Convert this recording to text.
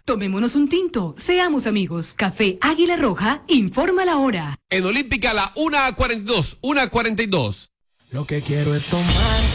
Tomémonos un tinto, seamos amigos. Café Águila Roja, informa la hora. En Olímpica la 1:42, 1:42. Lo que quiero es tomar